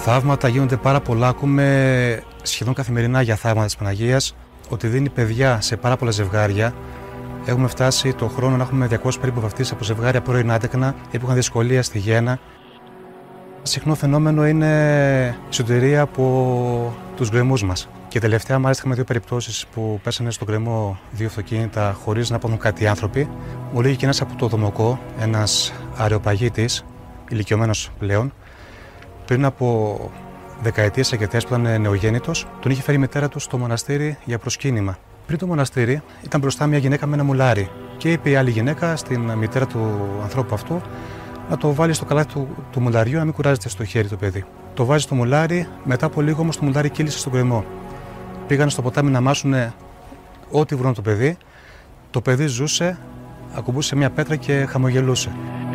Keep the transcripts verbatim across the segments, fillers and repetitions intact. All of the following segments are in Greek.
Θαύματα γίνονται πάρα πολλά. Ακούμε σχεδόν καθημερινά για θαύματα της Παναγίας, ότι δίνει παιδιά σε πάρα πολλά ζευγάρια. Έχουμε φτάσει το χρόνο να έχουμε διακόσιες περίπου βαφτίσεις από ζευγάρια πρώην άτεκνα ή που είχαν δυσκολία στη γέννα. Συχνό φαινόμενο είναι η σωτηρία από τους γκρεμούς μας. Και τελευταία, μάλιστα, είχαμε δύο περιπτώσεις που πέσανε στον γκρεμό δύο αυτοκίνητα χωρίς να πάθουν κάτι οι άνθρωποι. Μου λέγει και ένας από το Δομοκό, ένας αρεοπαγίτης, ηλικιωμένος πλέον, πριν από δεκαετίες αρκετές που ήταν νεογέννητος, τον είχε φέρει η μητέρα του στο μοναστήρι για προσκύνημα. Πριν το μοναστήρι ήταν μπροστά μια γυναίκα με ένα μουλάρι και είπε η άλλη γυναίκα στην μητέρα του ανθρώπου αυτού να το βάλει στο καλάθι του, του μουλαριού, να μην κουράζεται στο χέρι το παιδί. Το βάζει στο μουλάρι, μετά από λίγο όμως το μουλάρι κύλησε στον γκρεμό. Πήγαν στο ποτάμι να μάσουν ό,τι βρουν το παιδί. Το παιδί ζούσε, ακουμπούσε μια πέτρα και χαμογελούσε.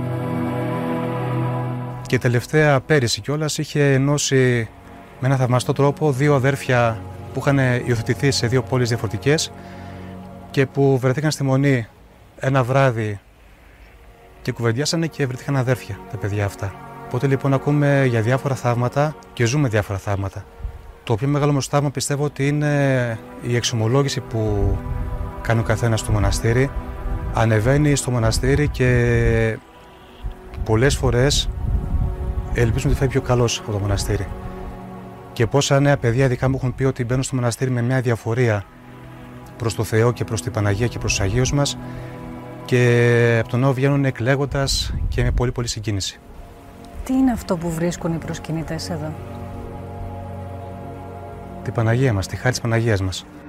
Και τελευταία πέρυσι κιόλας είχε ενώσει με ένα θαυμαστό τρόπο δύο αδέρφια που είχαν υιοθετηθεί σε δύο πόλεις διαφορετικές και που βρεθήκαν στη Μονή ένα βράδυ και κουβεντιάσανε και βρεθήκαν αδέρφια τα παιδιά αυτά. Οπότε λοιπόν ακούμε για διάφορα θαύματα και ζούμε διάφορα θαύματα. Το πιο μεγάλο όμως θαύμα πιστεύω ότι είναι η εξομολόγηση που κάνει ο καθένας στο μοναστήρι. Ανεβαίνει στο μοναστήρι και πολλές φορές ελπίζουν ότι θα είναι πιο καλός από το μοναστήρι. Και πόσα νέα παιδιά ειδικά μου έχουν πει ότι μπαίνουν στο μοναστήρι με μια διαφορία προς το Θεό και προς την Παναγία και προς τους Αγίους μας και από τον νέο βγαίνουν εκλέγοντας και με πολύ πολύ συγκίνηση. Τι είναι αυτό που βρίσκουν οι προσκυνητές εδώ? Την Παναγία μας, τη χάρη της Παναγίας μας.